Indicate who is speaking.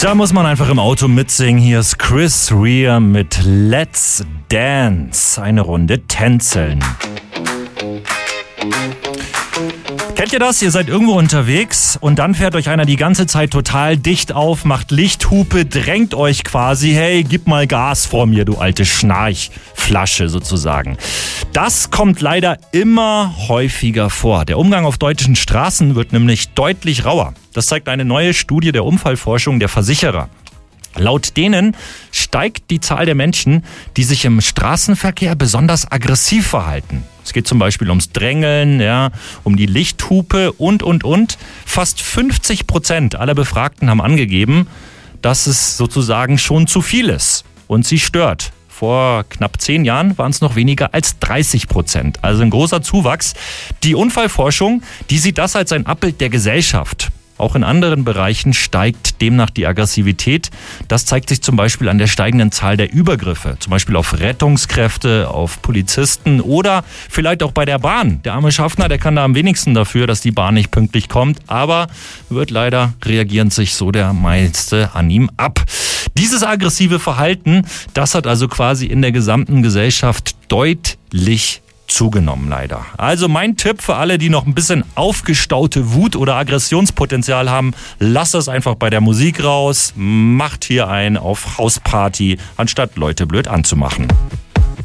Speaker 1: Da muss man einfach im Auto mitsingen. Hier ist Chris Rea mit Let's Dance. Eine Runde tänzeln. Kennt ihr das? Ihr seid irgendwo unterwegs und dann fährt euch einer die ganze Zeit total dicht auf, macht Lichthupe, drängt euch quasi, hey, gib mal Gas vor mir, du alte Schnarchflasche sozusagen. Das kommt leider immer häufiger vor. Der Umgang auf deutschen Straßen wird nämlich deutlich rauer. Das zeigt eine neue Studie der Unfallforschung der Versicherer. Laut denen steigt die Zahl der Menschen, die sich im Straßenverkehr besonders aggressiv verhalten. Es geht zum Beispiel ums Drängeln, um die Lichthupe und. Fast 50% aller Befragten haben angegeben, dass es sozusagen schon zu viel ist und sie stört. Vor knapp 10 Jahren waren es noch weniger als 30%. Also ein großer Zuwachs. Die Unfallforschung, die sieht das als ein Abbild der Gesellschaft. Auch in anderen Bereichen steigt demnach die Aggressivität. Das zeigt sich zum Beispiel an der steigenden Zahl der Übergriffe. Zum Beispiel auf Rettungskräfte, auf Polizisten oder vielleicht auch bei der Bahn. Der arme Schaffner, der kann da am wenigsten dafür, dass die Bahn nicht pünktlich kommt. Aber reagieren sich so der meiste an ihm ab. Dieses aggressive Verhalten, das hat also quasi in der gesamten Gesellschaft deutlich zugenommen leider. Also mein Tipp für alle, die noch ein bisschen aufgestaute Wut oder Aggressionspotenzial haben, lasst das einfach bei der Musik raus, macht hier einen auf Hausparty, anstatt Leute blöd anzumachen.